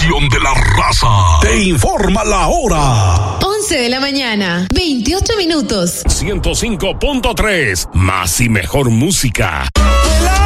estación de la raza. Te informa la hora. 11 de la mañana, 28 minutos. 105.3, más y mejor música.